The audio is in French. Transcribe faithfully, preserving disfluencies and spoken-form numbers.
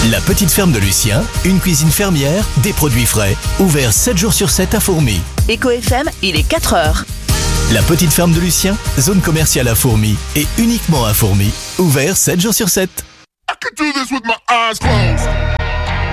La petite ferme de Lucien, une cuisine fermière, des produits frais, ouvert sept jours sur sept à Fourmi. Éco F M, il est quatre heures. La petite ferme de Lucien, zone commerciale à Fourmi et uniquement à Fourmi, ouvert sept jours sur sept. I could do this with my eyes closed.